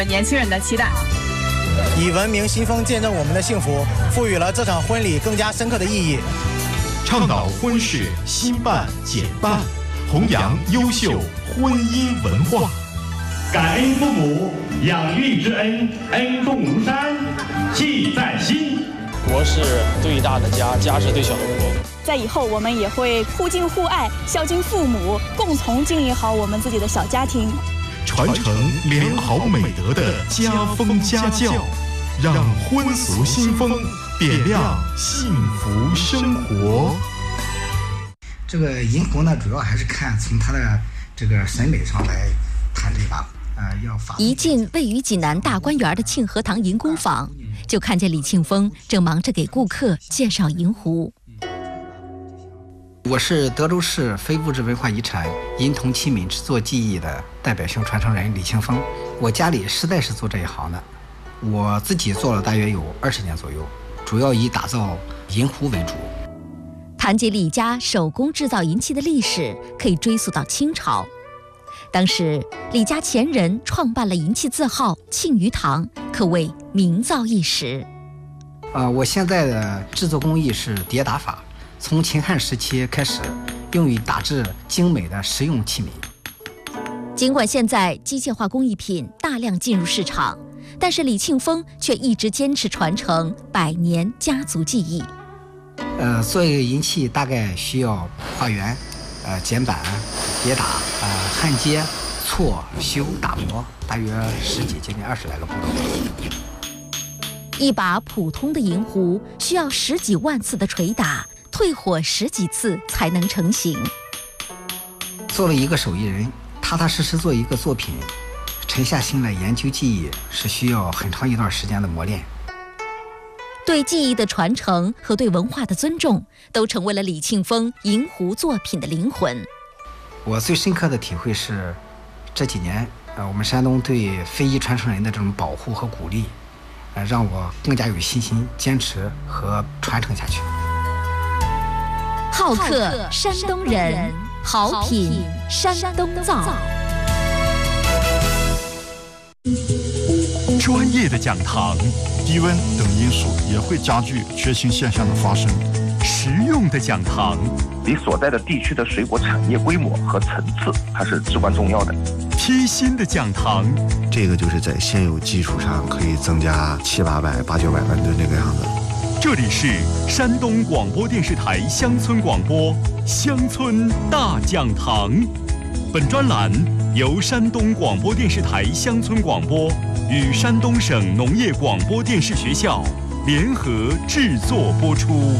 年轻人的期待。 以文明新风见证我们的幸福，赋予了这场婚礼更加深刻的意义。 倡导婚事兴办简办，弘扬优秀婚姻文化。 感恩父母养育之恩，恩重如山，记在心。 国是对大的家，家是对小的国。 在以后，我们也会互敬互爱，孝敬父母，共同经营好我们自己的小家庭， 传承良好美德的家风家教，让婚俗新风点亮幸福生活。 这个银狐呢，主要还是看从它的这个审美上来谈这把。 一进位于济南大观园的庆和堂银工坊，就看见李庆峰正忙着给顾客介绍银壶。 我是德州市非物质文化遗产银铜器皿制作技艺的代表性传承人李庆峰。我家里实在是做这一行的，我自己做了大约有20年左右，主要以打造银壶为主。 谈及李家手工制造银器的历史，可以追溯到清朝。当时李家前人创办了银器字号庆余堂，可谓名噪一时。 我现在的制作工艺是叠打法，从秦汉时期开始用于打制精美的实用器皿。 尽管现在机械化工艺品大量进入市场，但是李庆峰却一直坚持传承100年家族技艺。 做一个银器大概需要画圆、剪板、叠打、焊接、错、修、打磨，大约10几接近20来个步骤。 一把普通的银壶需要10几万次的捶打，退火10几次才能成型。 做了一个手艺人，踏踏实实做一个作品，沉下心来研究技艺，是需要很长一段时间的磨练。 对技艺的传承和对文化的尊重，都成为了李庆峰银壶作品的灵魂。 我最深刻的体会是，这几年我们山东对非遗传承人的这种保护和鼓励，让我更加有信心坚持和传承下去。 好客山东人，好品山东造。 专业的讲堂， 低温等因素也会加剧缺锌现象的发生。 实用的讲堂， 你所在的地区的水果产业规模和层次，它是至关重要的。 贴心的讲堂， 这个就是在现有基础上可以增加700-800、800-900万吨这个样子。 这里是山东广播电视台乡村广播乡村大讲堂。本专栏由山东广播电视台乡村广播与山东省农业广播电视学校联合制作播出。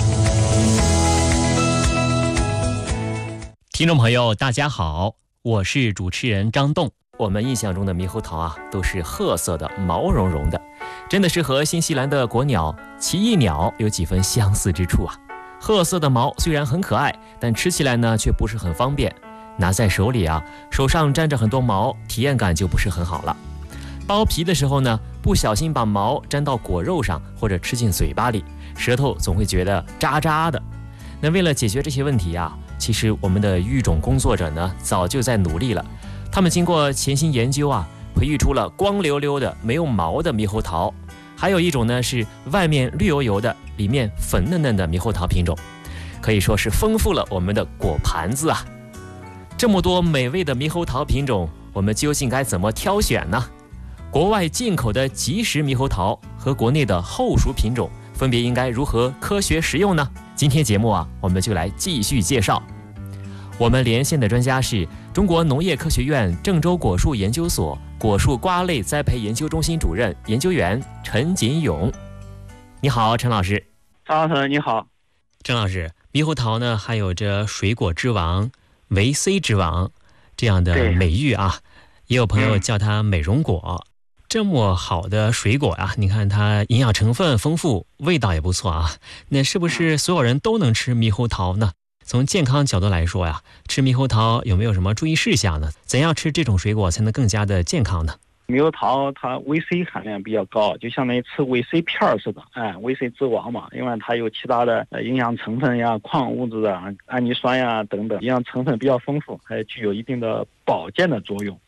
听众朋友大家好，我是主持人张栋。我们印象中的猕猴桃啊，都是褐色的，毛茸茸的，真的是和新西兰的国鸟奇异鸟有几分相似之处啊。褐色的毛虽然很可爱，但吃起来呢却不是很方便，拿在手里啊，手上沾着很多毛，体验感就不是很好了。剥皮的时候呢，不小心把毛沾到果肉上，或者吃进嘴巴里，舌头总会觉得渣渣的。那为了解决这些问题啊，其实我们的育种工作者呢，早就在努力了。他们经过潜心研究啊，培育出了光溜溜的没有毛的猕猴桃，还有一种呢是外面绿油油的，里面粉嫩嫩的猕猴桃品种，可以说是丰富了我们的果盘子啊。这么多美味的猕猴桃品种，我们究竟该怎么挑选呢？国外进口的即食猕猴桃和国内的后熟品种分别应该如何科学食用呢？今天节目啊，我们就来继续介绍。我们连线的专家是中国农业科学院郑州果树研究所果树瓜类栽培研究中心主任研究员陈锦勇。你好，陈老师。 张老师你好。 陈老师，猕猴桃呢还有着水果之王、维 C 之王这样的美誉啊，也有朋友叫它美容果。这么好的水果啊，你看它营养成分丰富，味道也不错啊。那是不是所有人都能吃猕猴桃呢？从健康角度来说呀，吃猕猴桃有没有什么注意事项呢？怎样吃这种水果才能更加的健康呢？ 猕猴桃它维 C 含量比较高，就相当于吃维 C 片似的，维 C 之王嘛，因为它有其他的营养成分呀、矿物质啊、氨基酸呀等等，营养成分比较丰富，还具有一定的保健的作用。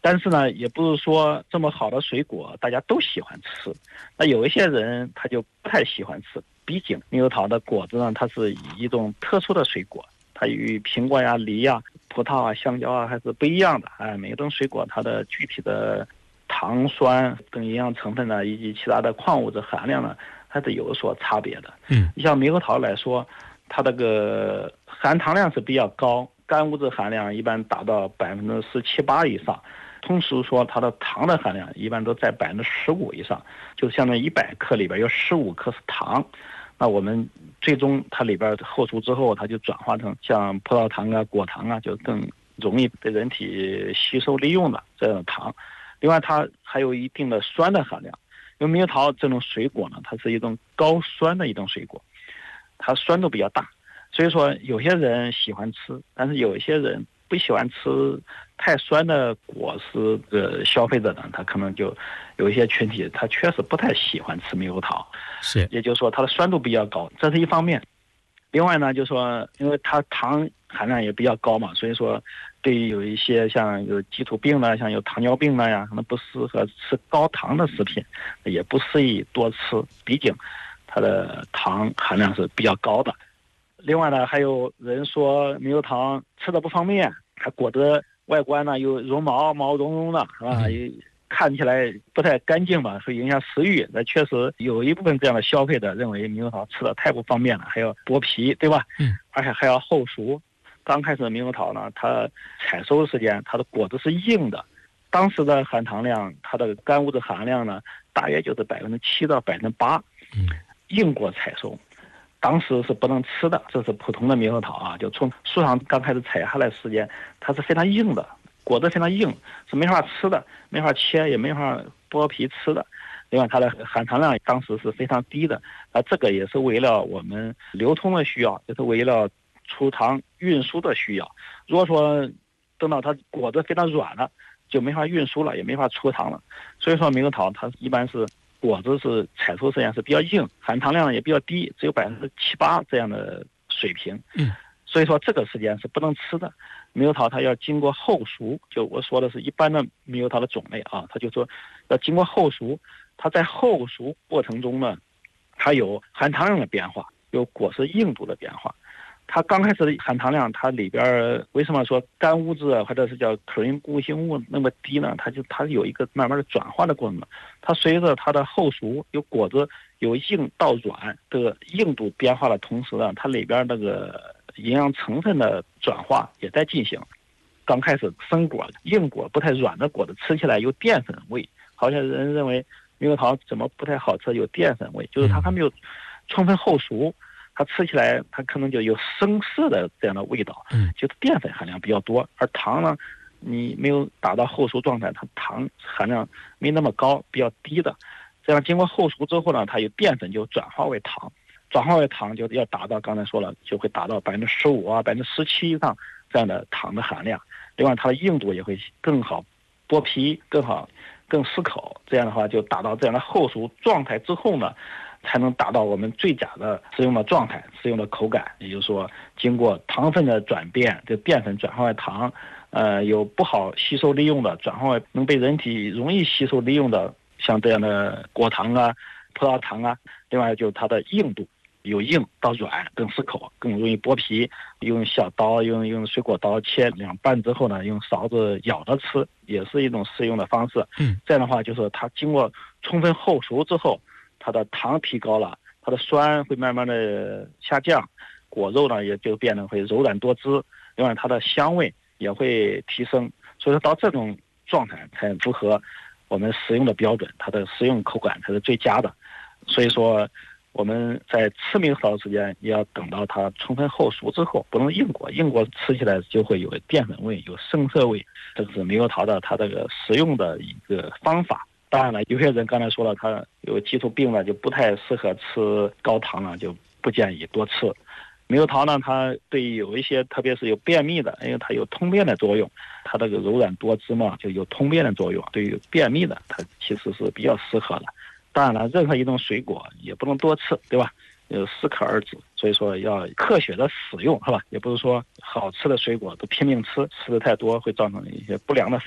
但是呢，也不是说这么好的水果大家都喜欢吃，那有一些人他就不太喜欢吃。毕竟猕猴桃的果子呢，它是一种特殊的水果，它与苹果呀、梨呀、葡萄啊、香蕉啊还是不一样的。每一种水果它的具体的糖酸等营养成分呢，以及其他的矿物质含量呢，还是有所差别的。你像猕猴桃来说，它这个含糖量是比较高，干物质含量一般达到17%、18%以上。同时说，它的糖的含量一般都在15%以上，就相当于100克里边有15克是糖。那我们最终它里边后熟之后，它就转化成像葡萄糖啊、果糖啊，就更容易被人体吸收利用的这样的糖。另外，它还有一定的酸的含量，因为猕猴桃这种水果呢，它是一种高酸的一种水果，它酸度比较大，所以说有些人喜欢吃，但是有一些人不喜欢吃太酸的果实的消费者呢，他可能就有一些群体，他确实不太喜欢吃猕猴桃， 是， 也就是说它的酸度比较高，这是一方面。另外呢，就是说因为它糖含量也比较高嘛，所以说对于有一些像有基础病的，像有糖尿病的呀，可能不适合吃高糖的食品，也不适宜多吃，毕竟它的糖含量是比较高的。另外呢，还有人说猕猴桃吃的不方便，它果子外观呢又绒毛茸茸的，是吧？看起来不太干净吧，会影响食欲。那确实有一部分这样的消费者认为猕猴桃吃的太不方便了，还要剥皮，对吧？而且还要后熟。刚开始猕猴桃呢，它采收的时间，它的果子是硬的，当时的含糖量，它的干物质含量呢，大约就是7%到8%。硬果采收。当时是不能吃的，这是普通的猕猴桃啊，就从树上刚开始采下来时间，它是非常硬的，果子非常硬，是没法吃的，没法切，也没法剥皮吃的。另外，它的含糖量当时是非常低的，这个也是为了我们流通的需要，也是为了储藏运输的需要。如果说等到它果子非常软了，就没法运输了，也没法储藏了。所以说，猕猴桃它一般是果子是采收时间是比较硬，含糖量也比较低，只有7%、8%这样的水平。所以说这个时间是不能吃的。猕猴桃它要经过后熟，就我说的是一般的猕猴桃的种类啊，它就说要经过后熟，它在后熟过程中呢，它有含糖量的变化，有果实硬度的变化。它刚开始的含糖量，它里边为什么说干物质或者是叫可溶固形物那么低呢？它有一个慢慢的转化的过程。它随着它的后熟，有果子由硬到软的硬度变化的同时呢，它里边那个营养成分的转化也在进行。刚开始生果硬果不太软的果子吃起来有淀粉味，好像人认为猕猴桃怎么不太好吃，有淀粉味，就是它还没有充分后熟，它吃起来它可能就有生涩的这样的味道，就是淀粉含量比较多。而糖呢，你没有达到后熟状态，它糖含量没那么高，比较低的。这样经过后熟之后呢，它有淀粉就转化为糖，转化为糖就要达到刚才说了，就会达到15%啊、17%以上这样的糖的含量。另外，它的硬度也会更好，剥皮更好，更适口。这样的话，就达到这样的后熟状态之后呢，才能达到我们最佳的食用的状态、食用的口感。也就是说，经过糖分的转变，这淀粉转化为糖，有不好吸收利用的，转化为能被人体容易吸收利用的，像这样的果糖啊、葡萄糖啊。另外，就是它的硬度。由硬到软更适口，更容易剥皮。用小刀用水果刀切两半之后呢，用勺子舀着吃，也是一种食用的方式。这样的话，就是它经过充分后熟之后，它的糖提高了，它的酸会慢慢的下降，果肉呢也就变得会柔软多汁，另外它的香味也会提升。所以说到这种状态才符合我们食用的标准，它的食用口感才是最佳的。所以说我们在吃猕猴桃的时间，也要等到它充分后熟之后，不能硬果，硬果吃起来就会有淀粉味、有生涩味。这是猕猴桃的它这个食用的一个方法。当然了，有些人刚才说了，他有基础病了，就不太适合吃高糖了，就不建议多吃。猕猴桃呢，它对于有一些，特别是有便秘的，因为它有通便的作用，它这个柔软多汁嘛，就有通便的作用。对于便秘的，它其实是比较适合的。当然了，任何一种水果也不能多吃，对吧？适可而止。所以说要科学的使用，是吧？也不是说好吃的水果都拼命吃，吃的太多会造成一些不良的反应。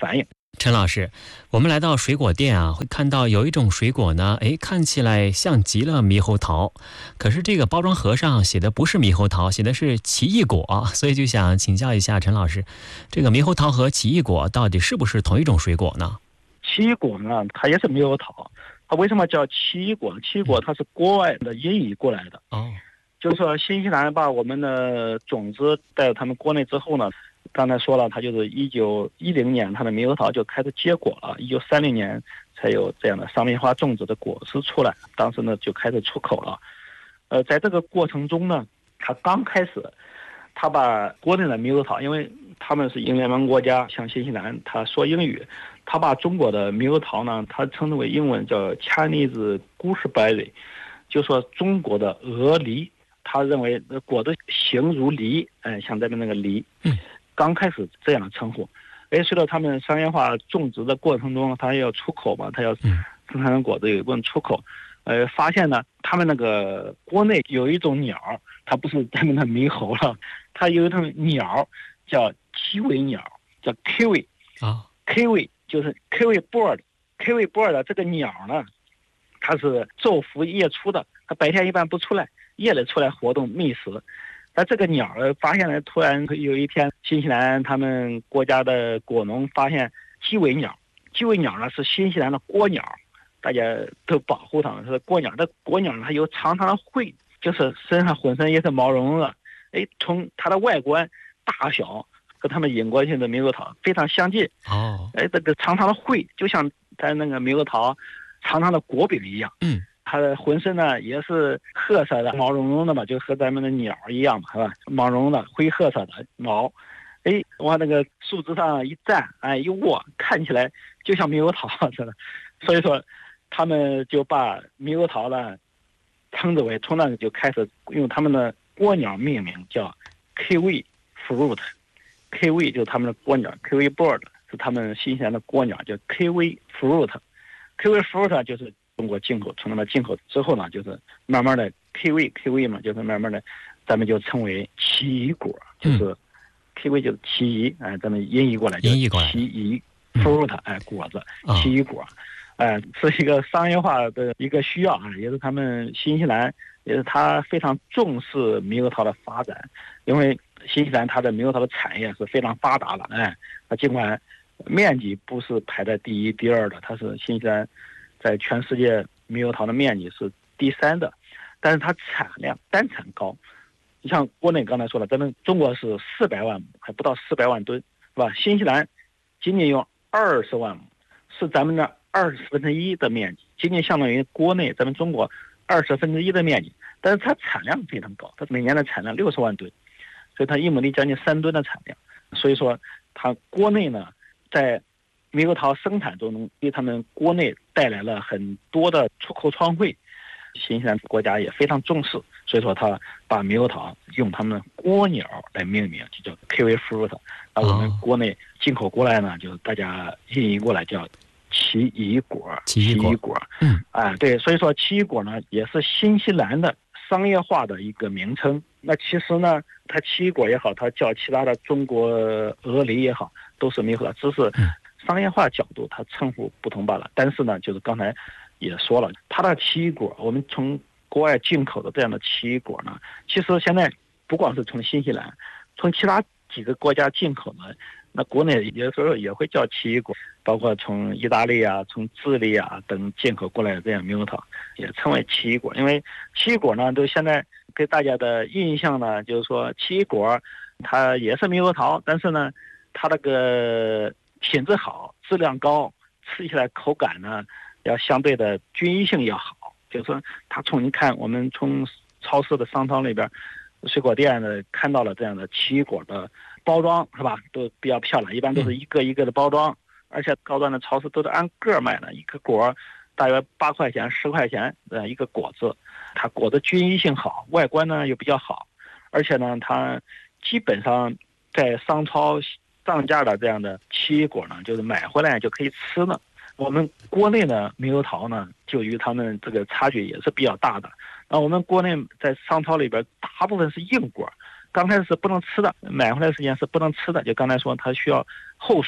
陈老师，我们来到水果店啊，会看到有一种水果呢，看起来像极了猕猴桃，可是这个包装盒上写的不是猕猴桃，写的是奇异果，所以就想请教一下陈老师，这个猕猴桃和奇异果到底是不是同一种水果呢？ 奇异果呢，它也是猕猴桃，它为什么叫奇异果？奇异果它是国外的音译过来的。就是说新西兰把我们的种子带到他们国内之后呢，刚才说了，它就是1910年，它的猕猴桃就开始结果了，1930年才有这样的商品化种植的果实出来，当时呢就开始出口了。在这个过程中呢，它刚开始，它把国内的猕猴桃，因为他们是英联盟国家，像新西兰，他说英语，他把中国的猕猴桃呢，他称之为英文叫 Chinese gooseberry， 就说中国的鹅梨。他认为果子形如梨，像咱们那个梨，刚开始这样的称呼。随着他们商业化种植的过程中，他要出口嘛，他要生产的果子有一部分出口，发现呢，他们那个国内有一种鸟，它不是咱们的猕猴了，它有一种鸟叫奇尾鸟，叫 kiwi 啊 ，kiwi 就是 kiwi bird，kiwi bird 这个鸟呢，它是昼伏夜出的，它白天一般不出来。夜里出来活动觅食，但这个鸟发现了，突然有一天，新西兰他们国家的果农发现鸡尾鸟。鸡尾鸟呢是新西兰的国鸟，大家都保护它们，是国鸟。这国鸟呢它有长长的喙，就是身上浑身也是毛茸茸的。从它的外观大小和它们引过去的猕猴桃非常相近。这个长长的喙就像咱那个猕猴桃长长的果柄一样。它的浑身呢也是褐色的，毛茸茸的嘛，就和咱们的鸟一样嘛，是吧？毛茸茸的灰褐色的毛，往那个树枝上一站，一握，看起来就像猕猴桃似的。所以说，他们就把猕猴桃呢称之为，从那就开始用他们的国鸟命名，叫 kiwi fruit。kiwi 就是他们的国鸟 ，kiwi bird 是他们新西兰的国鸟，叫 kiwi fruit。kiwi fruit 就是中国进口，从那边进口之后呢，就是慢慢的 kiwi 嘛，就是慢慢的，咱们就称为奇异果，就是 kiwi 就是奇异，咱们音译过来，奇异 fruit，果子，奇异果，是一个商业化的一个需要啊，也是他们新西兰，也是他非常重视猕猴桃的发展，因为新西兰它的猕猴桃的产业是非常发达的，它尽管面积不是排在第一、第二的，它是新西兰在全世界猕猴桃的面积是第3的，但是它产量单产高。你像国内刚才说了，咱们中国是400万亩，还不到400万吨，是吧？新西兰仅仅有20万亩，是咱们的1/20的面积，仅仅相当于国内咱们中国1/20的面积，但是它产量非常高，它每年的产量60万吨，所以它1亩地将近3吨的产量。所以说，它国内呢，在猕猴桃生产中给他们国内带来了很多的出口创汇，新西兰国家也非常重视，所以说他把猕猴桃用他们国鸟来命名，就叫 kiwi fruit。我们国内进口过来呢，就大家音译过来叫奇异果。对，所以说奇异果呢也是新西兰的商业化的一个名称。那其实呢，它奇异果也好，它叫其他的中国鹅梨也好，都是猕猴桃，只是商业化角度它称呼不同罢了。但是呢，就是刚才也说了，它的奇异果，我们从国外进口的这样的奇异果呢，其实现在不光是从新西兰，从其他几个国家进口的，那国内有时候也会叫奇异果，包括从意大利啊、从智利啊等进口过来的这样猕猴桃，也称为奇异果。因为奇异果呢，都现在给大家的印象呢，就是说奇异果它也是猕猴桃，但是呢，它那个品质好，质量高，吃起来口感呢要相对的均一性要好。就是说，它你看我们从超市的商场里边、水果店的看到了这样的奇异果的包装，是吧？都比较漂亮，一般都是一个一个的包装，而且高端的超市都是按个卖的，一个果大约8块钱、10块钱一个果子，它果子均一性好，外观呢又比较好，而且呢，它基本上在商超上架的这样的奇异果呢，就是买回来就可以吃了。我们国内的猕猴桃呢，就与他们这个差距也是比较大的。那我们国内在商超里边，大部分是硬果，刚开始是不能吃的，买回来时间是不能吃的。就刚才说，它需要后熟，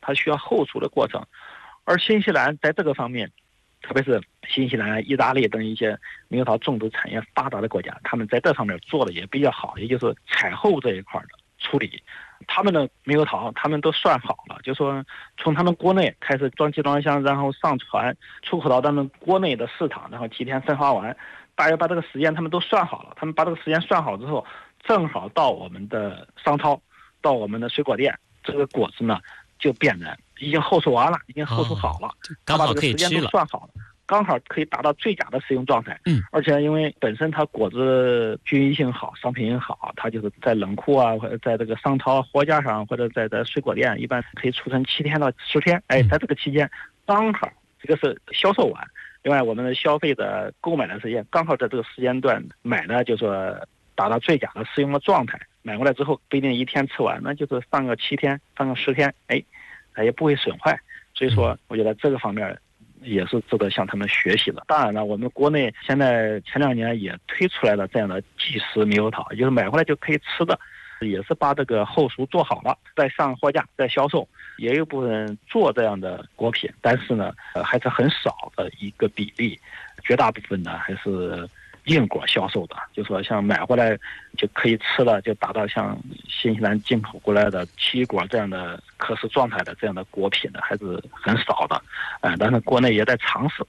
它需要后熟的过程。而新西兰在这个方面，特别是新西兰、意大利等一些猕猴桃种植产业发达的国家，他们在这方面做的也比较好，也就是采后这一块的处理。他们的猕猴桃他们都算好了，就说从他们国内开始装集装箱，然后上船出口到他们国内的市场，然后几天分发完，大约把这个时间他们都算好了。他们把这个时间算好之后，正好到我们的商超，到我们的水果店，这个果子呢就变得已经后熟完了，已经后熟好了， 刚好可以吃了， 时间都算好了，刚好可以达到最佳的使用状态。而且因为本身它果子均匀性好，商品性好，它就是在冷库啊，或者在这个商超货架上，或者在水果店，一般可以储存7天到10天。在这个期间刚好这个是销售完，另外我们的消费者购买的时间刚好在这个时间段买的，就说达到最佳的使用的状态。买过来之后不一定一天吃完，那就是放个7天，放个10天，它也不会损坏。所以说我觉得这个方面也是值得向他们学习的。当然了，我们国内现在前2年也推出来了这样的即食猕猴桃，也就是买回来就可以吃的，也是把这个后熟做好了再上货架再销售。也有部分做这样的果品，但是呢还是很少的一个比例，绝大部分呢还是硬果销售的，就说像买回来就可以吃的，就达到像新西兰进口过来的奇异果这样的可食状态的这样的果品呢，还是很少的。但是国内也在尝试。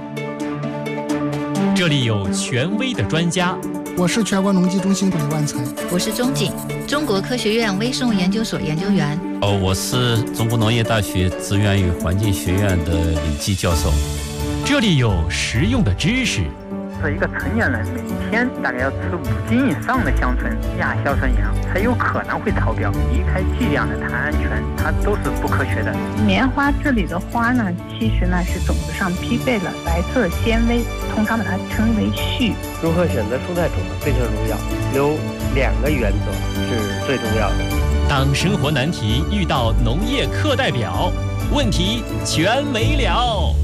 这里有权威的专家， 我是全国农技中心李万才， 我是钟景，中国科学院微生物研究所研究员。 我是中国农业大学资源与环境学院的李基教授。 这里有实用的知识。 一个成年人每天大概要吃5斤以上的香醇、亚硝酸盐，才有可能会超标。离开剂量的谈安全，它都是不科学的。 棉花这里的花呢，其实呢是种子上匹配了白色纤维，通常把它称为絮。 如何选择蔬菜种子非常重要，有2个原则是最重要的。 当生活难题遇到农业课代表，问题全没了。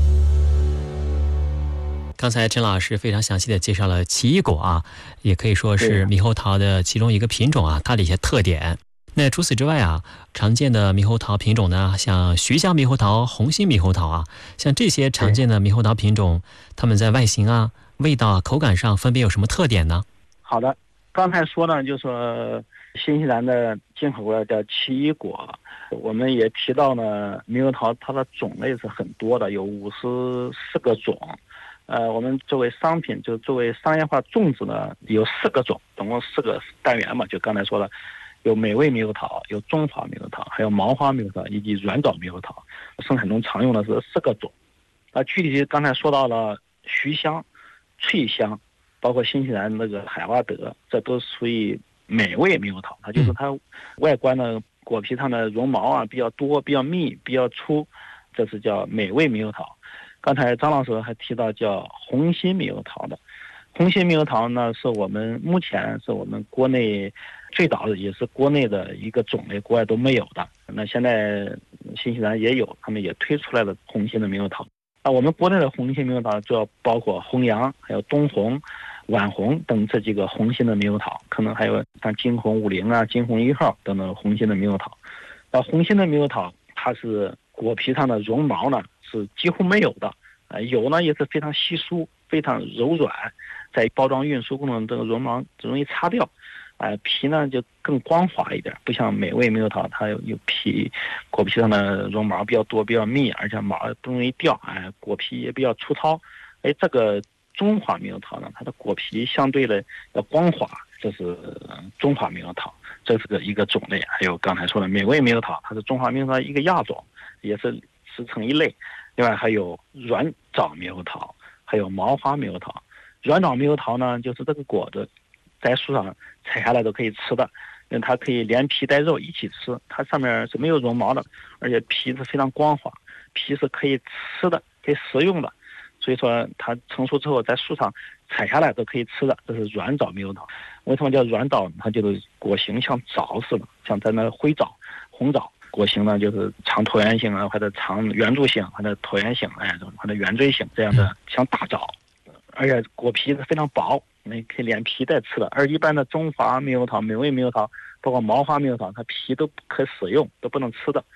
刚才陈老师非常详细的介绍了奇异果啊，也可以说是猕猴桃的其中一个品种啊，它的一些特点。那除此之外啊，常见的猕猴桃品种呢，像徐香猕猴桃、红心猕猴桃啊，像这些常见的猕猴桃品种，它们在外形啊、味道啊、口感上分别有什么特点呢？ 好的，刚才说呢，就说新西兰的进口过来叫奇异果，我们也提到呢，猕猴桃它的种类是很多的，有54个种。我们作为商品，就作为商业化种植呢，有4个种，总共4个单元嘛。就刚才说了，有美味猕猴桃，有中华猕猴桃，还有毛花猕猴桃以及软枣猕猴桃。生产中常用的是4个种。具体刚才说到了徐香、翠香，包括新西兰那个海蛙德，这都属于美味猕猴桃。它就是它外观的果皮上的绒毛啊比较多、比较密、比较粗，这是叫美味猕猴桃。刚才张老师还提到叫红心猕猴桃的，红心猕猴桃呢是我们目前是我们国内最早的，也是国内的一个种类，国外都没有的。那现在新西兰也有，他们也推出来了红心的猕猴桃。我们国内的红心猕猴桃主要包括红杨、还有东红、晚红等这几个红心的猕猴桃，可能还有像金红50啊、金红1号等等红心的猕猴桃。红心的猕猴桃它是果皮上的绒毛呢是几乎没有的，有呢也是非常稀疏、非常柔软，在包装运输过程中，这个绒毛容易擦掉，皮呢就更光滑一点，不像美味猕猴桃，它有皮，果皮上的绒毛比较多、比较密，而且毛不容易掉，果皮也比较粗糙。这个中华猕猴桃呢，它的果皮相对的要光滑，这是中华猕猴桃，这是一个种类。还有刚才说的美味猕猴桃，它是中华猕猴桃一个亚种，也是成一类。另外还有软枣猕猴桃，还有毛花猕猴桃。软枣猕猴桃呢，就是这个果子在树上采下来都可以吃的，因为它可以连皮带肉一起吃，它上面是没有绒毛的，而且皮是非常光滑，皮是可以吃的，可以食用的。所以说它成熟之后在树上采下来都可以吃的，这是软枣猕猴桃。为什么叫软枣？它就是果形像枣似的，像咱那灰枣、红枣。果形呢，就是长椭圆形啊，或者长圆柱形，或者椭圆形，或者圆锥形这样的，像大枣，而且果皮是非常薄，你可以连皮带吃的。而一般的中华猕猴桃、美味猕猴桃，包括毛花猕猴桃，它皮都不可食用，都不能吃的。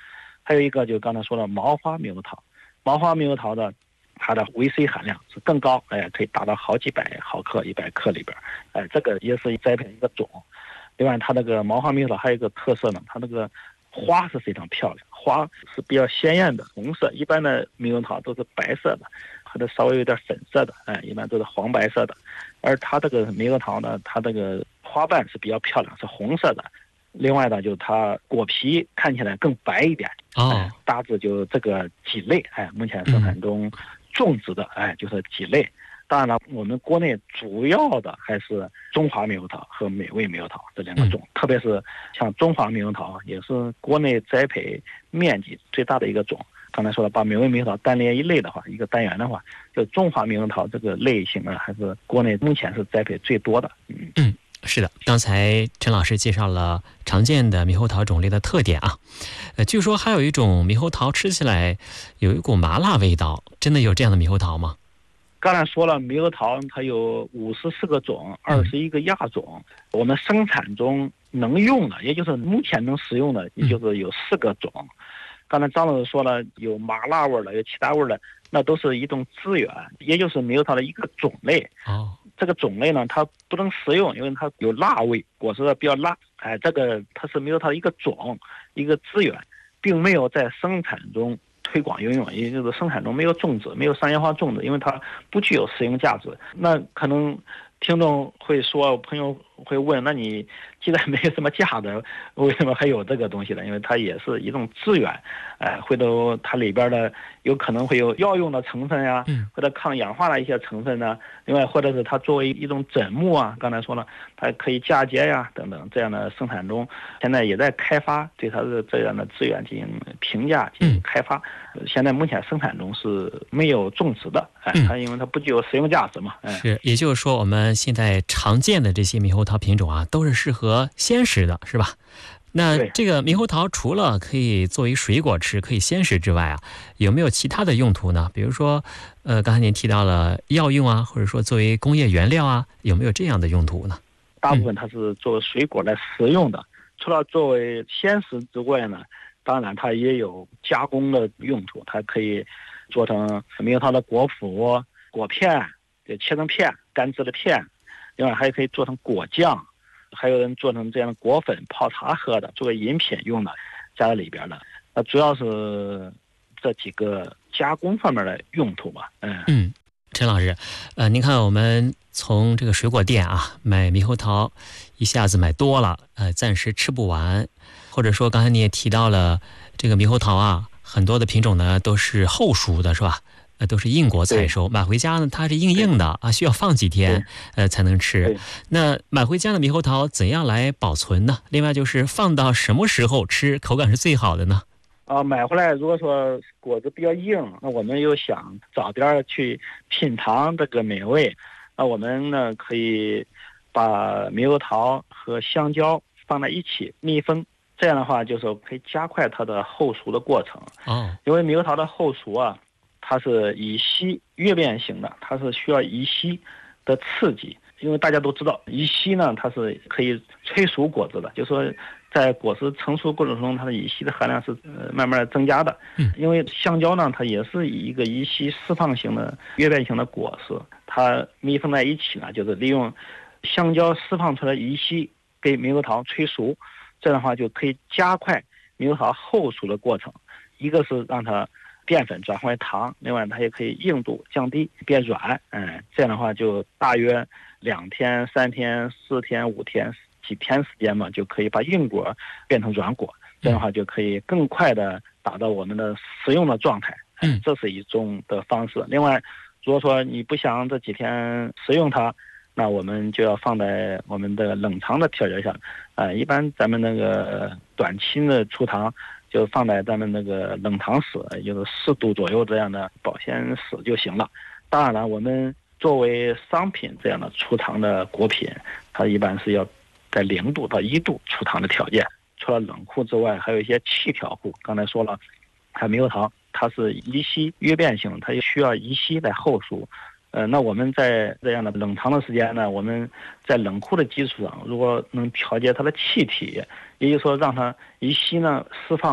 还有一个就刚才说的毛花猕猴桃，毛花猕猴桃的它的维 C 含量是更高，可以达到好几百毫克、100克里边，这个也是栽培一个种。另外，它那个毛花猕猴桃还有一个特色呢，它那个花是非常漂亮，花是比较鲜艳的红色，一般的猕猴桃都是白色的，或者稍微有点粉色的，一般都是黄白色的。而它这个猕猴桃呢，它这个花瓣是比较漂亮，是红色的。另外呢，就它果皮看起来更白一点。大致就这个几类，目前生产中种植的，就是几类。当然了，我们国内主要的还是中华猕猴桃和美味猕猴桃这两个种，特别是像中华猕猴桃也是国内栽培面积最大的一个种。刚才说了，把美味猕猴桃单列一类的话，一个单元的话，就中华猕猴桃这个类型呢，还是国内目前是栽培最多的。 是的，刚才陈老师介绍了常见的猕猴桃种类的特点啊。据说还有一种猕猴桃吃起来有一股麻辣味道，真的有这样的猕猴桃吗？ 刚才说了，猕猴桃它有54个种，21个亚种。我们生产中能用的，也就是目前能使用的，也就是有4个种。刚才张老师说了，有麻辣味的，有其他味的，那都是一种资源，也就是猕猴桃的一个种类。这个种类呢，它不能食用，因为它有辣味，果实比较辣。这个它是猕猴桃的一个种，一个资源，并没有在生产中推广应用，也就是生产中没有种植，没有商业化种植，因为它不具有食用价值。那可能听众会说，朋友会问，那你既然没有什么价值，为什么还有这个东西呢？因为它也是一种资源，回头它里边的有可能会有药用的成分呀，或者抗氧化的一些成分呢。另外，或者是它作为一种砧木啊，刚才说了，它可以嫁接呀等等，这样的生产中，现在也在开发，对它的这样的资源进行评价、进行开发。现在目前生产中是没有种植的，它因为它不具有食用价值嘛。 是，也就是说，我们现在常见的这些猕猴桃品种啊，都是适合鲜食的，是吧？那这个猕猴桃除了可以作为水果吃，可以鲜食之外啊，有没有其他的用途呢？比如说，刚才您提到了药用啊，或者说作为工业原料啊，有没有这样的用途呢？ 大部分它是作为水果来食用的，除了作为鲜食之外呢，当然它也有加工的用途，它可以做成猕猴桃的果脯、果片，切成片，干制的片，另外还可以做成果酱。还有人做成这样的果粉泡茶喝的，作为饮品用的，加在里边的。那主要是这几个加工方面的用途吧。 陈老师，您看我们从这个水果店啊买猕猴桃，一下子买多了，暂时吃不完，或者说刚才你也提到了这个猕猴桃啊，很多的品种呢都是后熟的，是吧？都是硬果采收，买回家呢它是硬的啊，需要放几天才能吃。那买回家的猕猴桃怎样来保存呢？另外就是放到什么时候吃口感是最好的呢？ 买回来如果说果子比较硬，那我们又想早点去品尝这个美味，那我们呢可以把猕猴桃和香蕉放在一起密封，这样的话就是可以加快它的后熟的过程。因为猕猴桃的后熟啊，它是乙烯越变型的，它是需要乙烯的刺激。因为大家都知道，乙烯呢，它是可以催熟果子的，就是说在果实成熟过程中，它的乙烯的含量是慢慢增加的。因为香蕉呢，它也是以一个乙烯释放型的越变型的果实，它密封在一起呢，就是利用香蕉释放出来的乙烯给猕猴桃催熟，这样的话就可以加快猕猴桃后熟的过程。一个是让它淀粉转换为糖，另外它也可以硬度降低变软，这样的话就大约2天、3天、4天、5天几天时间嘛，就可以把硬果变成软果，这样的话就可以更快的达到我们的食用的状态，这是一种的方式。另外，如果说你不想这几天食用它，那我们就要放在我们的冷藏的条件下，一般咱们那个短期的储藏就放在咱们那个冷藏室，也就是4度左右这样的保鲜室就行了。当然了，我们作为商品这样的储藏的果品，它一般是要在0度到1度储藏的条件。除了冷库之外，还有一些气调库。刚才说了，还猕猴桃它是乙烯越变型，它也需要乙烯来后熟。那我们在这样的冷藏的时间呢，我们在冷库的基础上，如果能调节它的气体，也就是说让它乙烯呢释放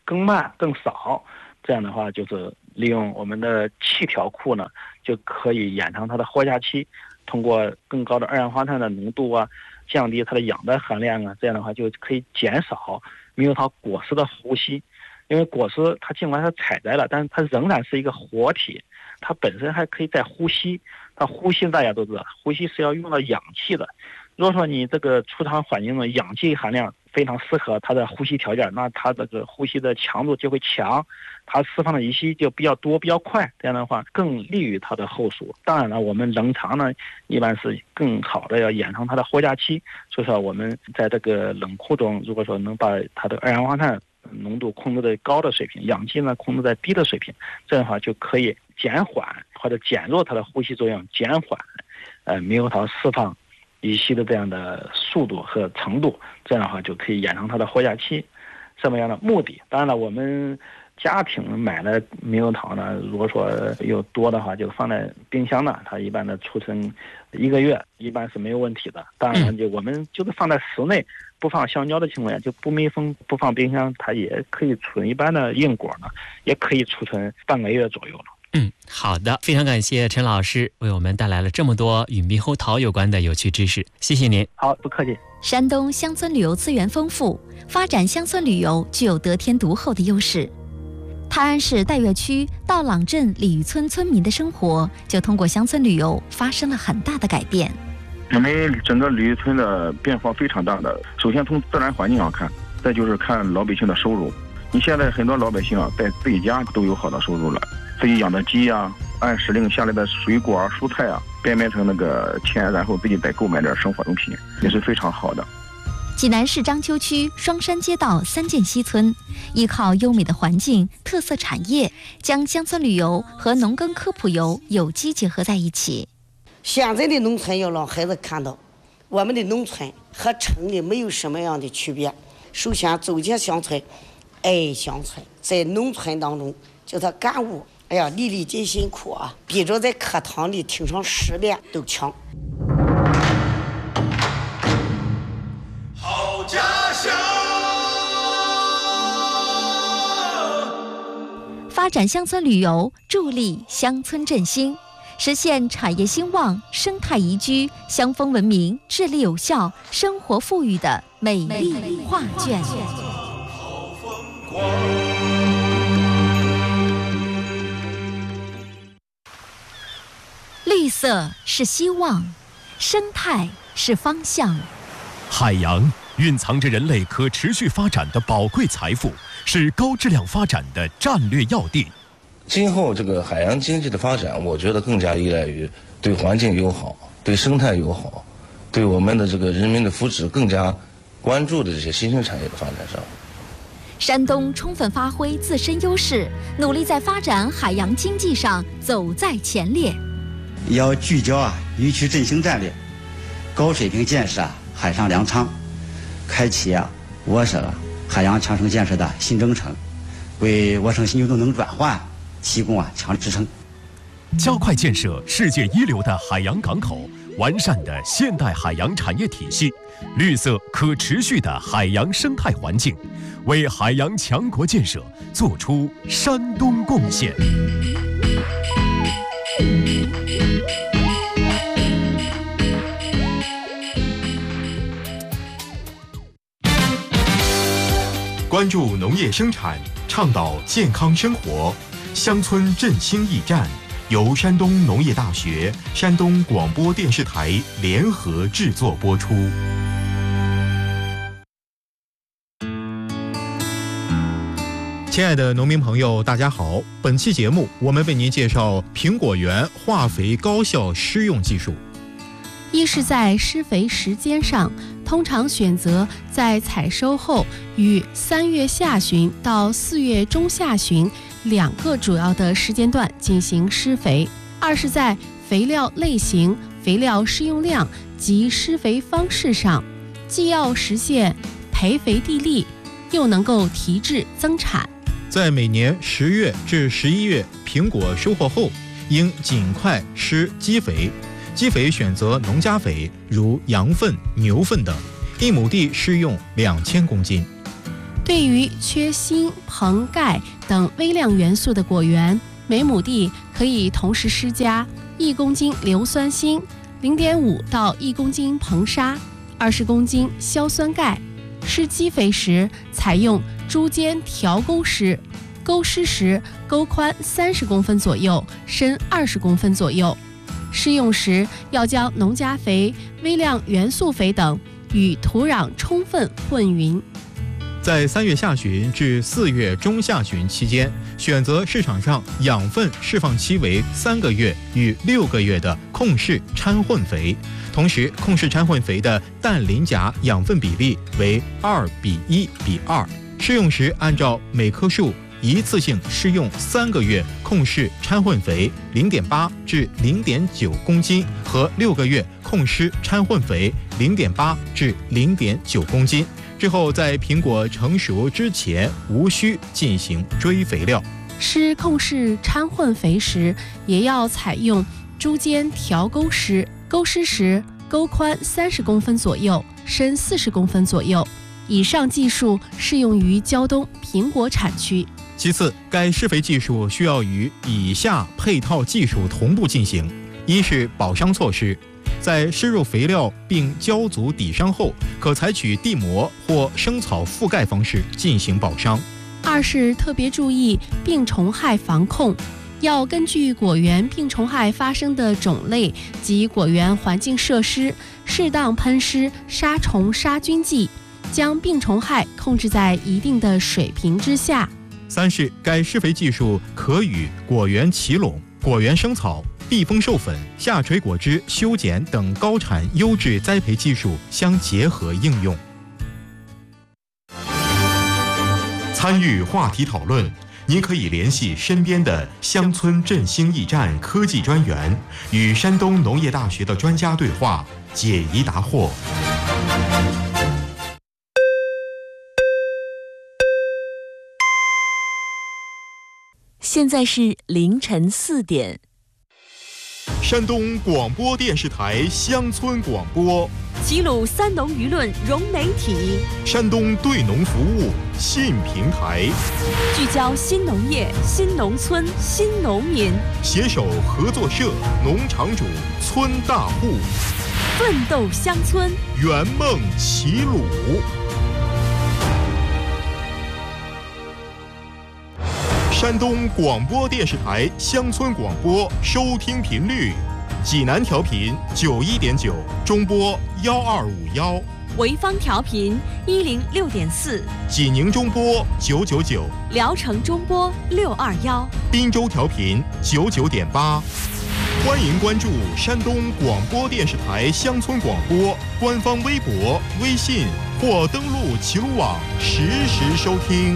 更慢更少。这样的话，就是利用我们的气条库呢，就可以延长它的活下期，通过更高的二氧化碳的浓度啊，降低它的氧的含量啊，这样的话就可以减少猕猴桃果实的呼吸。因为果实它尽管它采摘了，但是它仍然是一个活体，它本身还可以再呼吸。它呼吸大家都知道，呼吸是要用到氧气的。如果说你这个出厂环境的氧气含量非常适合它的呼吸条件，那它这个呼吸的强度就会强，它释放的乙烯就比较多比较快，这样的话更利于它的后熟。当然了，我们冷藏呢一般是更好的要延长它的活下期，所以说我们在这个冷库中，如果说能把它的二氧化碳浓度控制在高的水平，氧气呢控制在低的水平，这样的话就可以减缓或者减弱它的呼吸作用，减缓猕猴桃释放乙烯的这样的速度和程度，这样的话就可以延长它的活下期。这么样的目的，当然了，我们家庭买的猕猴桃呢，如果说有多的话，就放在冰箱呢，它一般的储存1个月，一般是没有问题的。当然了，就我们就是放在室内，不放橡胶的情况下，就不密封，不放冰箱，它也可以储存。一般的硬果呢，也可以储存半个月左右了。 好的，非常感谢陈老师为我们带来了这么多与猕猴桃有关的有趣知识，谢谢您。 好，不客气。 山东乡村旅游资源丰富，发展乡村旅游具有得天独厚的优势。泰安市岱岳区道朗镇鲤鱼村村民的生活就通过乡村旅游发生了很大的改变。 因为整个鲤鱼村的变化非常大的，首先从自然环境上看，再就是看老百姓的收入。你现在很多老百姓啊，在自己家都有好的收入了，自己养的鸡啊，按时令下来的水果啊、蔬菜啊，变成那个钱，然后自己再购买点生活用品，也是非常好的。 济南市章丘区双山街道三涧西村，依靠优美的环境、特色产业，将乡村旅游和农耕科普游有机结合在一起。 现在的农村要让孩子看到，我们的农村和城里没有什么样的区别。首先走进乡村，爱乡村，在农村当中叫他感悟，哎呀，粒粒皆辛苦啊，比着在课堂里听上10遍都强。 好家乡， 发展乡村旅游，助力乡村振兴，实现产业兴旺、生态宜居、乡风文明、治理有效、生活富裕的美丽画卷。绿色是希望，生态是方向。 海洋蕴藏着人类可持续发展的宝贵财富，是高质量发展的战略要地。 今后这个海洋经济的发展，我觉得更加依赖于对环境友好、对生态友好、对我们的这个人民的福祉更加关注的这些新兴产业的发展上。 山东充分发挥自身优势，努力在发展海洋经济上走在前列。 要聚焦渔区振兴战略，高水平建设海上粮仓，开启我省海洋强城建设的新征程，为我省新旧动能转换提供强支撑。 加快建设世界一流的海洋港口，完善的现代海洋产业体系，绿色可持续的海洋生态环境，为海洋强国建设做出山东贡献。 关注农业生产，倡导健康生活，乡村振兴驿站由山东农业大学、山东广播电视台联合制作播出。 亲爱的农民朋友，大家好！本期节目我们为您介绍苹果园化肥高效施用技术。 一是在施肥时间上，通常选择在采收后于3月下旬到4月中下旬2个主要的时间段进行施肥。二是在肥料类型、肥料施用量及施肥方式上，既要实现培肥地力，又能够提质增产。 在每年10月至11月苹果收获后，应尽快施基肥。基肥选择农家肥，如羊粪、牛粪等，1亩地施用2000公斤。 对于缺锌、硼、钙等微量元素的果园，每亩地可以同时施加1公斤硫酸锌、0.5到1公斤硼砂、20公斤硝酸钙。施基肥时采用株间调沟施，沟施时沟宽30公分左右，深20公分左右。施用时要将农家肥、微量元素肥等与土壤充分混匀。 在3月下旬至4月中下旬期间，选择市场上养分释放期为3个月与6个月的控室掺混肥，同时控室掺混肥的氮磷钾养分比例为2:1:2。施用时按照每棵树一次性施用3个月控室掺混肥0.8至0.9公斤和6个月控室掺混肥0.8至0.9公斤。之后在苹果成熟之前无需进行追肥料。 施控室掺混肥时也要采用株间调沟施，沟施时沟宽30公分左右，深40公分左右。以上技术适用于胶东苹果产区。 其次，该施肥技术需要与以下配套技术同步进行：一是保墒措施，在施入肥料并浇足底墒后，可采取地膜或生草覆盖方式进行保墒。 二是特别注意病虫害防控，要根据果园病虫害发生的种类及果园环境设施，适当喷施杀虫杀菌剂，将病虫害控制在一定的水平之下。 三是该施肥技术可与果园齐垄、果园生草、避风授粉、下垂果汁修剪等高产优质栽培技术相结合应用。参与话题讨论，您可以联系身边的乡村振兴驿站科技专员，与山东农业大学的专家对话，解疑答惑。 现在是凌晨4点。 山东广播电视台乡村广播， 齐鲁三农舆论融媒体， 山东对农服务新平台， 聚焦新农业、新农村、新农民， 携手合作社、农场主、村大户， 奋斗乡村， 圆梦齐鲁。山东广播电视台乡村广播收听频率：济南调频91.9，中波1251； 潍坊调频106.4， 济宁中波999， 聊城中波621， 滨州调频99.8。欢迎关注山东广播电视台乡村广播官方微博、微信或登录齐鲁网实时收听。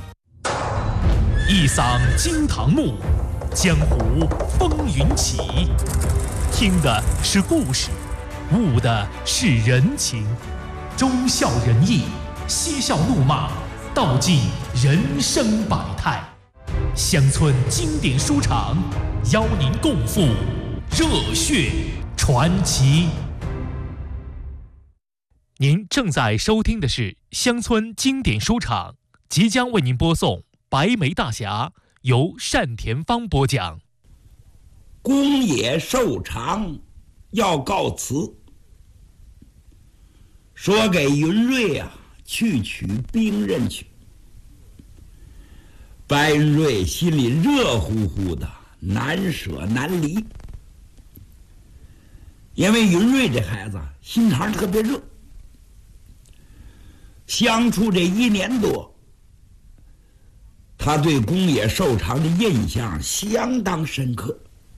一嗓惊堂木，江湖风云起。听的是故事，悟的是人情，忠孝仁义，嬉笑怒骂，道尽人生百态。乡村经典书场，邀您共赴热血传奇。您正在收听的是乡村经典书场，即将为您播送白眉大侠，由单田芳播讲。 公野寿长要告辞，说给云瑞啊去取兵刃去。白云瑞心里热乎乎的，难舍难离。因为云瑞这孩子心肠特别热，相处这1年多，他对公野寿长的印象相当深刻。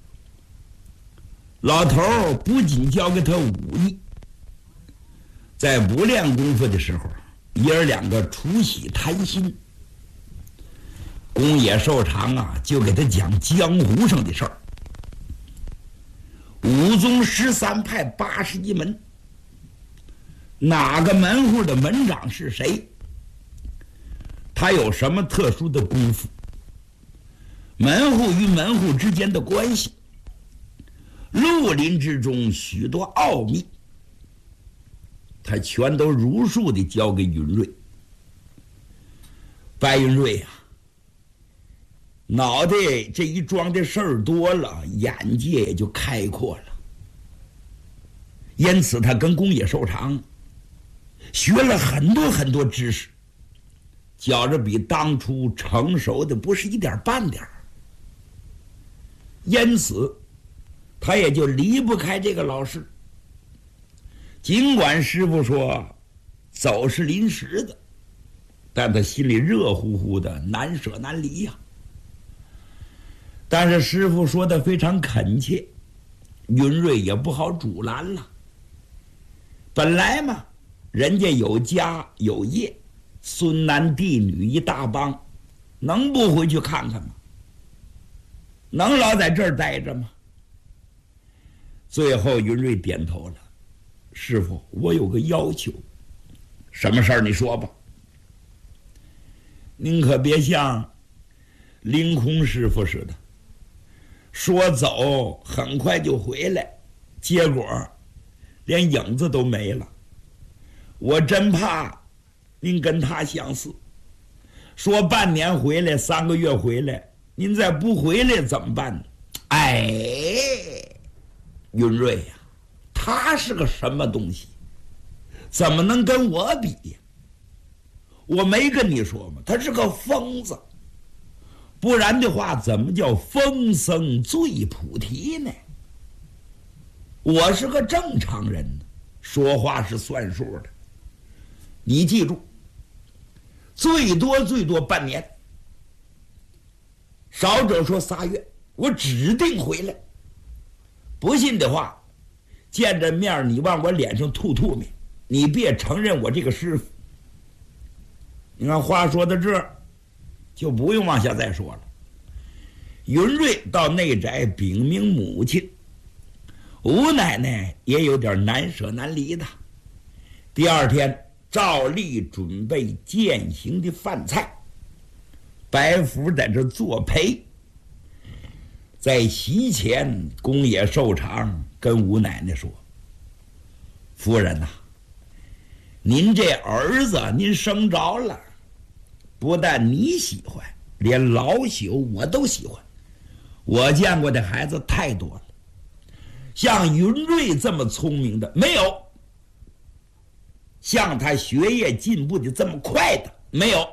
老头儿不仅教给他武艺，在不练功夫的时候，爷儿两个除夕谈心。公野寿长啊，就给他讲江湖上的事儿。武宗13派81门，哪个门户的门长是谁？他有什么特殊的功夫？门户与门户之间的关系，绿林之中许多奥秘，他全都如数地交给云瑞。 白云瑞呀，脑袋这一装的事儿多了，眼界也就开阔了。因此他跟宫野寿长学了很多很多知识，觉着比当初成熟的不是一点半点。因此他也就离不开这个老师。尽管师傅说走是临时的，但他心里热乎乎的，难舍难离呀。但是师傅说的非常恳切，云瑞也不好阻拦了。本来嘛，人家有家有业，孙男弟女一大帮，能不回去看看吗？能老在这儿待着吗？最后云瑞点头了，师傅，我有个要求。什么事儿你说吧。您可别像凌空师傅似的，说走很快就回来，结果连影子都没了。我真怕您跟他相似，说半年回来，3个月回来，您再不回来怎么办呢？哎，云瑞呀，他是个什么东西，怎么能跟我比呀？我没跟你说吗？他是个疯子，不然的话怎么叫疯僧醉菩提呢？我是个正常人，说话是算数的。你记住，最多半年，少者说3月，我指定回来。不信的话，见着面你往我脸上吐唾沫，你别承认我这个师傅。你看话说到这儿，就不用往下再说了。云瑞到内宅禀明母亲，吴奶奶也有点难舍难离的。第2天照例准备饯行的饭菜，白福在这作陪。在席前，宫野寿长跟吴奶奶说：“夫人呐，您这儿子您生着了，不但你喜欢，连老朽我都喜欢。我见过的孩子太多了，像云瑞这么聪明的没有，像他学业进步的这么快的没有。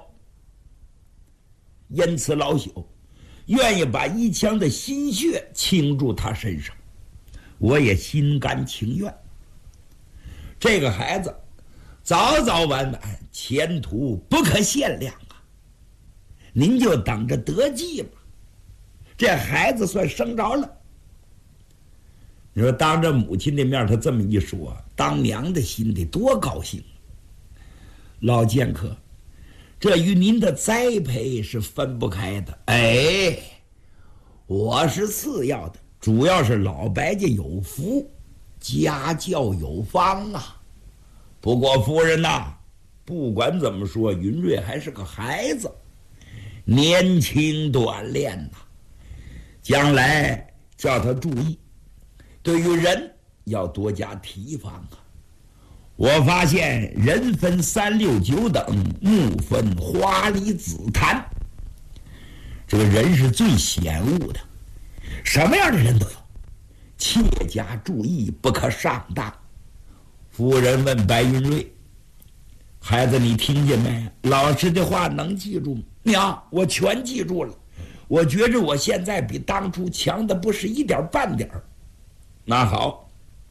因此老朽愿意把一腔的心血倾注他身上，我也心甘情愿。这个孩子早早晚晚前途不可限量啊！您就等着得计吧。这孩子算生着了。你说当着母亲的面他这么一说，当娘的心里多高兴。老剑客，这与您的栽培是分不开的。哎，我是次要的，主要是老白家有福，家教有方啊。不过夫人呐，不管怎么说，云瑞还是个孩子，年轻短练呐，将来叫他注意，对于人要多加提防啊。我发现人分3、6、9等，木分花梨紫檀，这个人是最险恶的，什么样的人都有，切加注意，不可上当。夫人问白云瑞：“孩子，你听见没？老师的话能记住吗？”“娘，我全记住了。我觉着我现在比当初强的不是一点半点。”那好，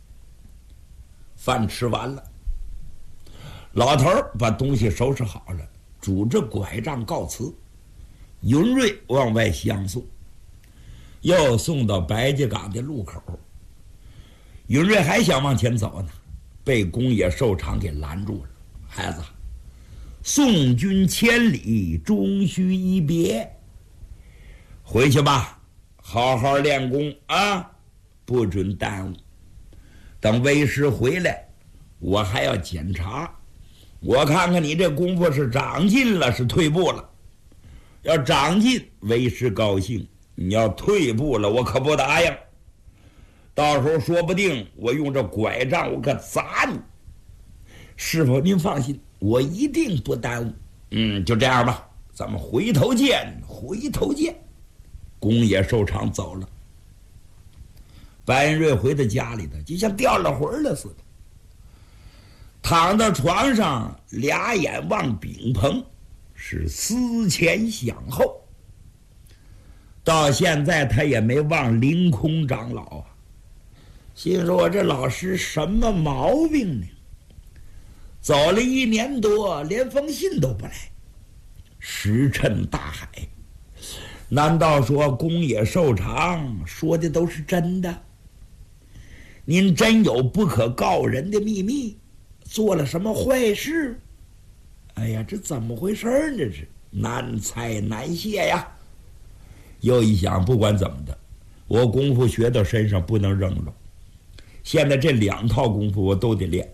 饭吃完了，老头儿把东西收拾好了，拄着拐杖告辞。云瑞往外相送，又送到白家岗的路口。云瑞还想往前走呢，被宫野寿长给拦住了。“孩子，送君千里，终须一别。回去吧，好好练功啊，不准耽误。等为师回来，我还要检查，我看看你这功夫是长进了是退步了。要长进，为师高兴；你要退步了，我可不答应。到时候说不定我用这拐杖我可砸你。师傅您放心，我一定不耽误。就这样吧， 咱们回头见，回头见。宫野寿长走了，白云瑞回到家里头，就像掉了魂了似的，躺到床上，俩眼望丙棚，是思前想后。到现在他也没忘凌空长老啊，心说我这老师什么毛病呢？走了1年多，连封信都不来，石沉大海。难道说宫野寿长说的都是真的？您真有不可告人的秘密，做了什么坏事？哎呀，这怎么回事呢？这是难猜难解呀。又一想，不管怎么的，我功夫学到身上不能扔了。现在这2套功夫我都得练，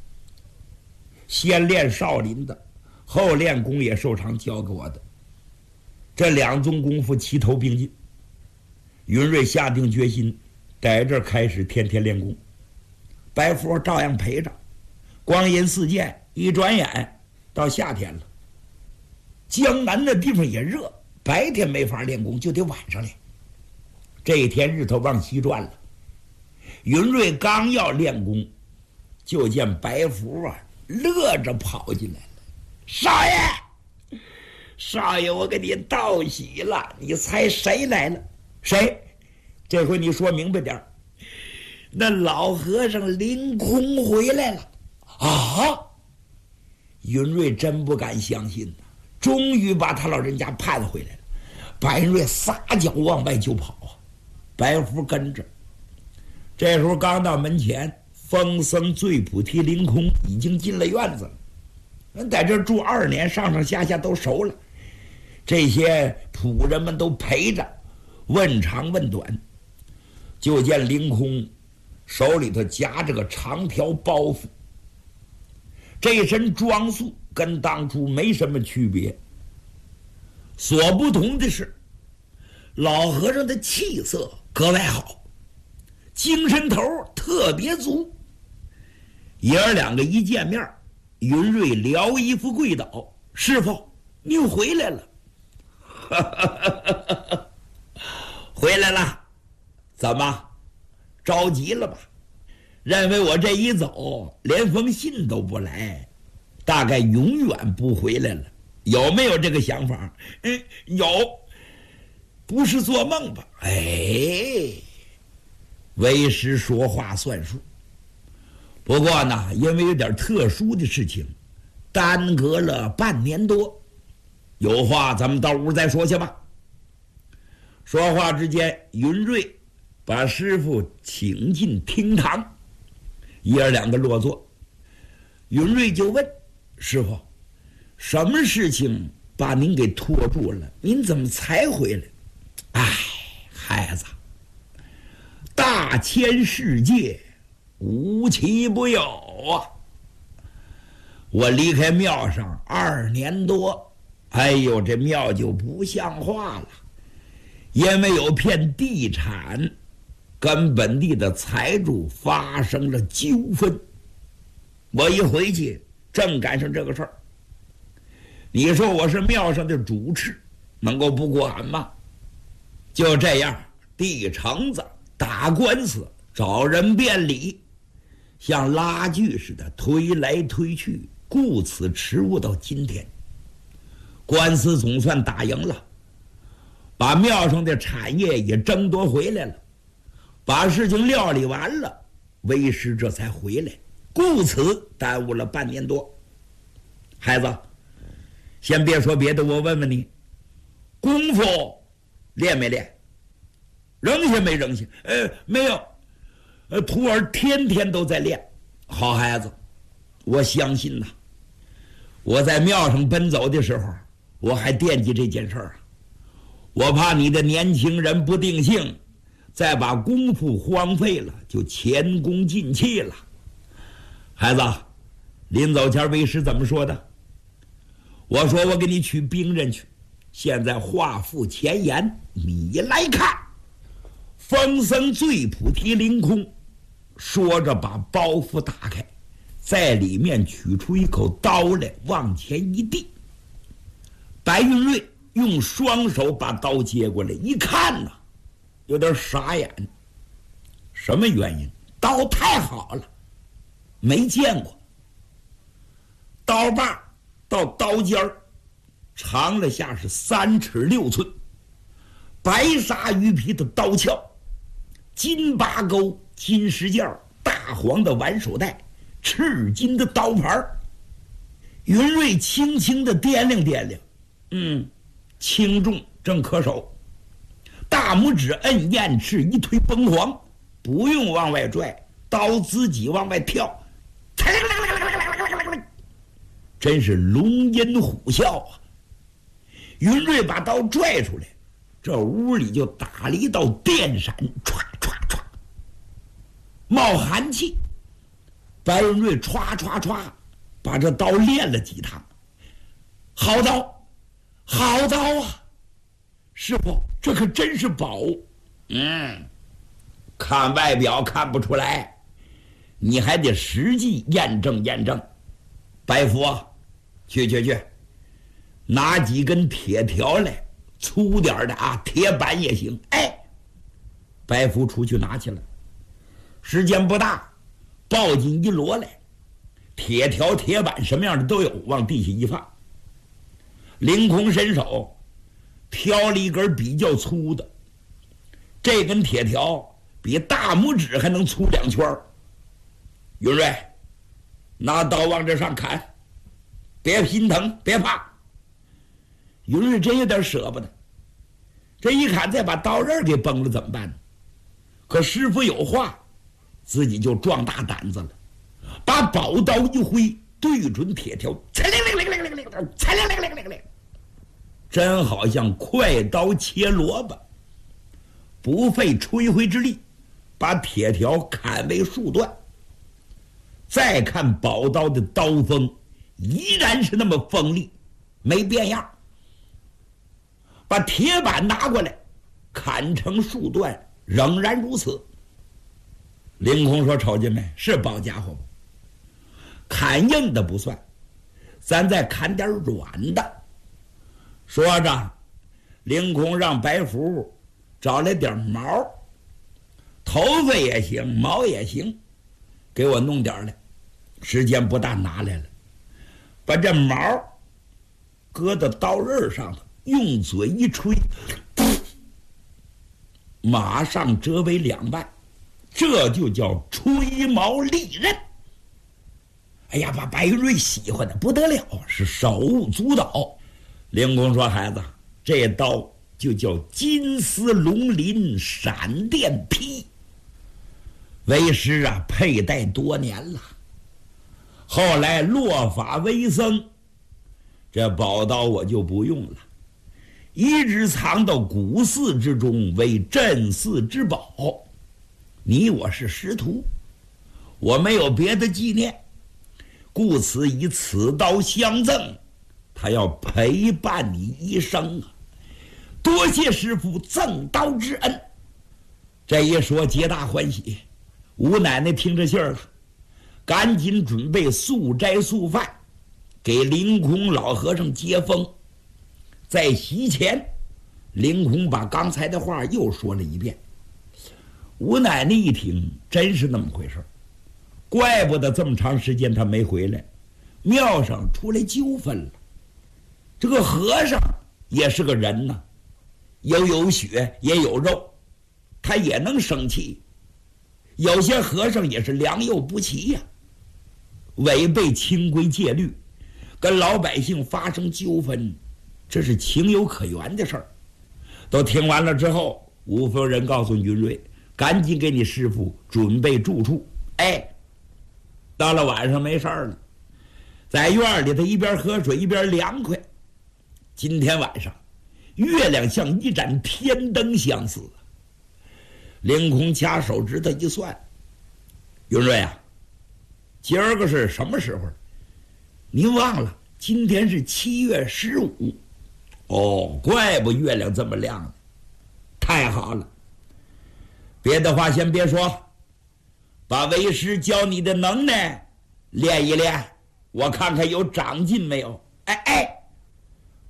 先练少林的，后练宫野寿长教给我的。这2种功夫齐头并进。云瑞下定决心，在这儿开始天天练功。白福照样陪着。光阴似箭，一转眼到夏天了。江南的地方也热，白天没法练功，就得晚上练。这一天日头往西转了，云瑞刚要练功，就见白福啊乐着跑进来了。少爷，少爷，我给你道喜了，你猜谁来了？谁？这回你说明白点。那老和尚凌空回来了。啊！云瑞真不敢相信呐，终于把他老人家盼回来了。白云瑞撒脚往外就跑啊，白福跟着。这时候刚到门前，风僧醉菩提凌空已经进了院子了。人在这住2年，上上下下都熟了。这些仆人们都陪着，问长问短。就见凌空手里头夹着个长条包袱，这身装束跟当初没什么区别，所不同的是，老和尚的气色格外好，精神头特别足。爷儿2个一见面，云瑞撩衣服跪倒：“师傅，您回来了。”回来了，怎么着急了吧？认为我这一走连封信都不来，大概永远不回来了，有没有这个想法？有，不是做梦吧？哎，为师说话算数。不过呢，因为有点特殊的事情，耽搁了半年多。有话咱们到屋再说去吧。说话之间，云瑞把师傅请进厅堂，爷儿2个落座。云瑞就问师傅：“什么事情把您给拖住了？您怎么才回来？”哎，孩子，大千世界无奇不有啊！我离开庙上2年多，哎呦，这庙就不像话了，因为有片地产跟本地的财主发生了纠纷。我一回去正赶上这个事儿，你说我是庙上的主持，能够不管吗？就这样，地橙子打官司，找人辩理，像拉锯似的推来推去，顾此迟误到今天。官司总算打赢了，把庙上的产业也争夺回来了，把事情料理完了，为师这才回来，故此耽误了半年多。孩子，先别说别的，我问问你，功夫练没练？扔下没扔下？没有。徒儿天天都在练。好孩子，我相信呐。我在庙上奔走的时候，我还惦记这件事儿啊。我怕你的年轻人不定性，再把功夫荒废了，就前功尽弃了。孩子，临走前为师怎么说的？我说我给你取兵刃去。现在话付前言，你来看。风僧醉菩提凌空，说着把包袱打开，在里面取出一口刀来，往前一递。 白云瑞用双手把刀接过来，一看呐，有点傻眼。什么原因？刀太好了，没见过。刀把到刀尖儿长了下是3尺6寸，白鲨鱼皮的刀鞘，金拔钩、金石件、大黄的挽手带，赤金的刀牌。云瑞轻轻地掂量掂量，轻重正可手，大拇指摁燕翅，一推崩簧，不用往外拽，刀自己往外跳，真是龙吟虎啸啊！云瑞把刀拽出来，这屋里就打了一道电闪，唰唰唰，冒寒气。白云瑞唰唰唰把这刀练了几趟，好刀，好刀啊！师傅，这可真是宝。看外表看不出来，你还得实际验证验证。白福啊，去，拿几根铁条来，粗点的啊，铁板也行。白福出去拿去了，时间不大，抱进一摞来，铁条、铁板什么样的都有，往地下一放。凌空伸手挑了一根比较粗的，这根铁条比大拇指还能粗2圈。云瑞，拿刀往这上砍，别心疼，别怕。云瑞真有点舍不得，这一砍再把刀刃给崩了怎么办呢？可师傅有话，自己就壮大胆子了，把宝刀一挥，对准铁条，真好像快刀切萝卜，不费吹灰之力，把铁条砍为数段。再看宝刀的刀锋，依然是那么锋利，没变样。把铁板拿过来，砍成数段，仍然如此。凌空说：“瞅见没？是宝家伙吗？砍硬的不算，咱再砍点软的。”说着，凌空让白福找来点毛，头发也行，毛也行，给我弄点来。时间不大，拿来了，把这毛搁到刀刃上头，用嘴一吹，马上折为2半，这就叫吹毛利刃。哎呀，把白云瑞喜欢的不得了，是手舞足蹈。凌空说：“孩子，这刀就叫金丝龙鳞闪电劈。为师啊，佩戴多年了，后来落发为僧，这宝刀我就不用了，一直藏到古寺之中，为镇寺之宝。你我是师徒，我没有别的纪念，故此以此刀相赠，他要陪伴你一生啊！多谢师父赠刀之恩。”这一说，皆大欢喜。吴奶奶听着信儿了，赶紧准备素斋素饭，给凌空老和尚接风。在席前，凌空把刚才的话又说了一遍。吴奶奶一听，真是那么回事，怪不得这么长时间他没回来，庙上出来纠纷了。这个和尚也是个人呐，有血也有肉，他也能生气。有些和尚也是良莠不齐呀，违背清规戒律，跟老百姓发生纠纷，这是情有可原的事儿。都听完了之后，吴夫人告诉云瑞，赶紧给你师傅准备住处。到了晚上没事了，在院里他一边喝水一边凉快。今天晚上月亮像一盏天灯相似。凌空掐手指头一算，云瑞啊，今儿个是什么时候？您忘了今天是7月15。哦，怪不月亮这么亮呢，太好了。别的话先别说，把为师教你的能耐练一练，我看看有长进没有。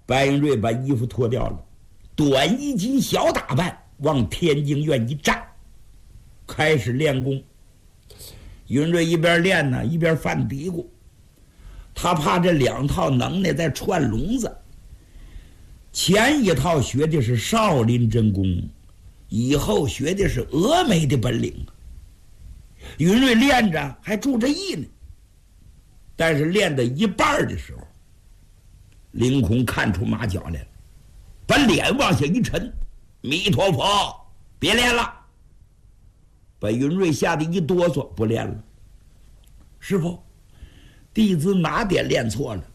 白云瑞把衣服脱掉了，短衣襟小打扮，往天津院一站，开始练功。云瑞一边练呢，一边犯嘀咕，他怕这2套能耐在串笼子。前一套学的是少林真功，以后学的是峨眉的本领。云瑞练着还注着意呢，但是练到一半的时候，凌空看出马脚来了，把脸往下一沉，弥陀佛，别练了。把云瑞吓得一哆嗦，不练了。师傅，弟子哪点练错了？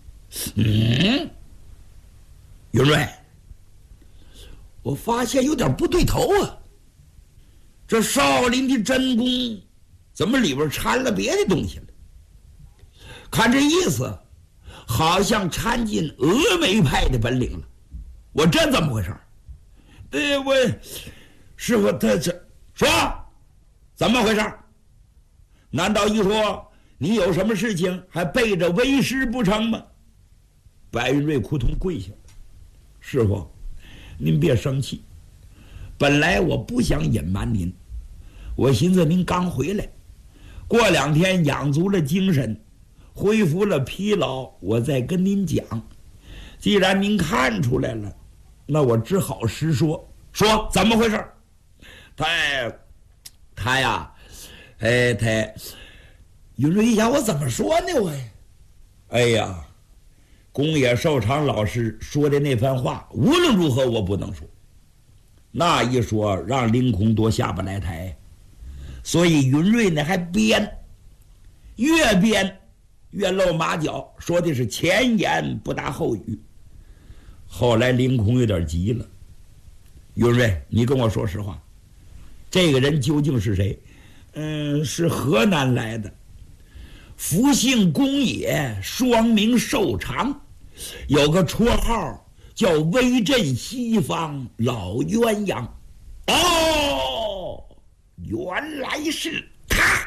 云瑞，我发现有点不对头啊。这少林的真功怎么里边掺了别的东西了？看这意思，好像掺进峨眉派的本领了。我这怎么回事？我师傅他这说怎么回事？难道一说你有什么事情还背着为师不成吗？白云瑞扑通跪下了。师傅，您别生气，本来我不想隐瞒您，我寻思您刚回来，过2天养足了精神，恢复了疲劳，我再跟您讲。既然您看出来了，那我只好实说。说怎么回事？他呀，云瑞一想，我怎么说呢？宫野寿长老师说的那番话，无论如何我不能说。那一说让凌空多下不来台，所以云瑞呢还编，越编越露马脚，说的是前言不搭后语。后来凌空有点急了，云瑞，你跟我说实话，这个人究竟是谁？是河南来的，福姓宫野，双名寿长，有个绰号叫威震西方老鸳鸯。哦，原来是他！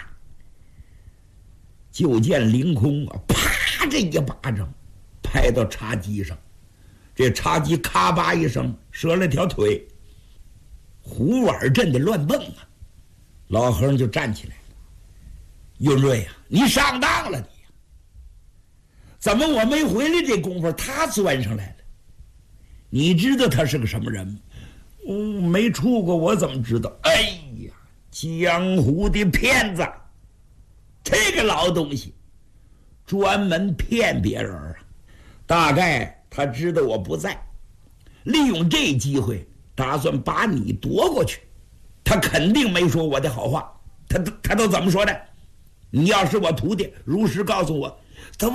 就见凌空啊，啪这一巴掌拍到茶几上，这茶几咔吧一声折了条腿，胡碗震得乱蹦啊！老和尚就站起来了。云瑞啊，你上当了你呀！怎么我没回来这功夫他钻上来了？你知道他是个什么人吗？没处过我怎么知道？哎呀，江湖的骗子，这个老东西专门骗别人啊！大概他知道我不在，利用这机会打算把你夺过去。他肯定没说我的好话，他都怎么说的？你要是我徒弟，如实告诉我。他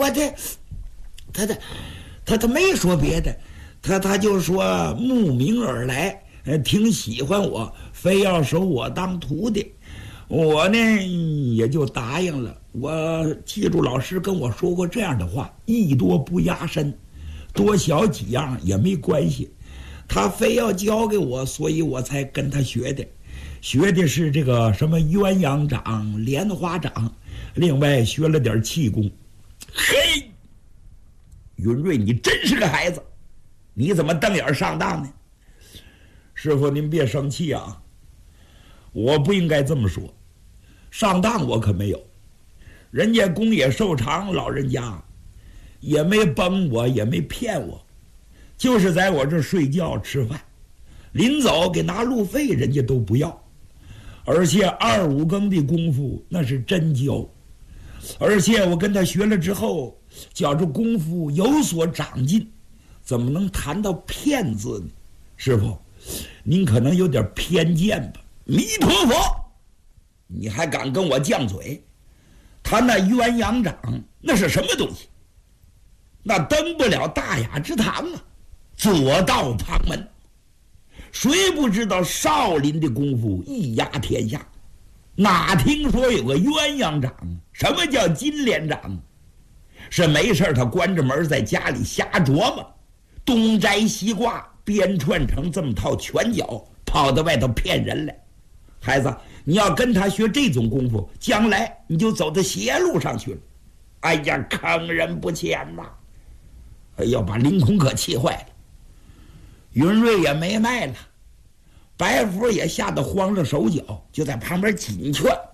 没说别的，他就说慕名而来，挺喜欢我，非要收我当徒弟。我呢也就答应了。我记住老师跟我说过这样的话，艺多不压身，多学几样也没关系。他非要教给我，所以我才跟他学的。学的是这个什么鸳鸯掌、莲花掌，另外学了点气功。嘿，云瑞，你真是个孩子，你怎么瞪眼上当呢？师傅您别生气啊，我不应该这么说，上当我可没有。人家宫野寿长老人家也没崩我，也没骗我，就是在我这睡觉吃饭，临走给拿路费人家都不要。而且2、5更的功夫那是真教，而且我跟他学了之后，觉着功夫有所长进，怎么能谈到骗字呢？师傅，您可能有点偏见吧？弥陀佛，你还敢跟我犟嘴？他那鸳鸯掌那是什么东西？那登不了大雅之堂啊，左道旁门。谁不知道少林的功夫一压天下？哪听说有个鸳鸯掌？什么叫金莲掌？是没事他关着门在家里瞎琢磨，东摘西挂，编串成这么套拳脚，跑到外头骗人来。孩子，你要跟他学这种功夫，将来你就走到邪路上去了。哎呀，坑人不浅呐！哎呀，把凌空可气坏了。 云瑞也没卖了，白福也吓得慌了手脚，就在旁边紧劝。